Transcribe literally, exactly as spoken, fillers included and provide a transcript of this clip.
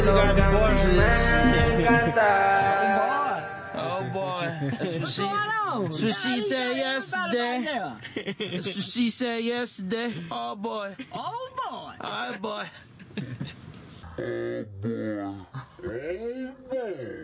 got the boy for this. Oh boy. That's what she, that's what she said yesterday. That's what she said yesterday. Oh boy. Oh boy. Oh boy. Oh boy. Oh boy.